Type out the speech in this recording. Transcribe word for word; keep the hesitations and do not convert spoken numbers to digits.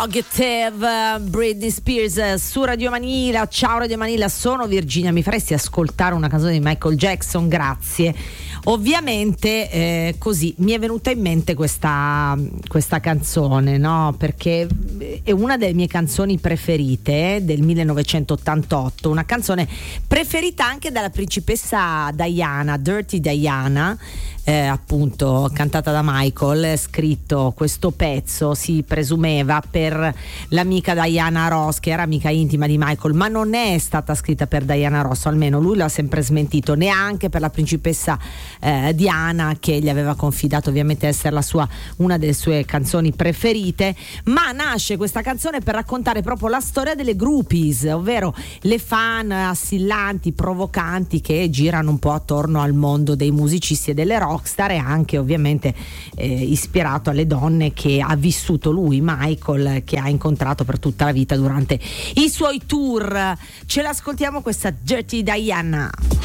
Prerogative, Britney Spears su Radio Manila. Ciao Radio Manila, sono Virginia. Mi faresti ascoltare una canzone di Michael Jackson? Grazie. Ovviamente eh, così mi è venuta in mente questa, questa canzone, no? Perché è una delle mie canzoni preferite del millenovecentottantotto, una canzone preferita anche dalla principessa Diana, Dirty Diana. Eh, appunto cantata da Michael, scritto questo pezzo si presumeva per l'amica Diana Ross, che era amica intima di Michael, ma non è stata scritta per Diana Ross, o almeno lui l'ha sempre smentito, neanche per la principessa eh, Diana, che gli aveva confidato ovviamente essere la sua, una delle sue canzoni preferite. Ma nasce questa canzone per raccontare proprio la storia delle groupies, ovvero le fan assillanti, provocanti, che girano un po' attorno al mondo dei musicisti e delle rockstar, e anche ovviamente eh, ispirato alle donne che ha vissuto lui, Michael, che ha incontrato per tutta la vita durante i suoi tour. Ce l'ascoltiamo questa Dirty Diana.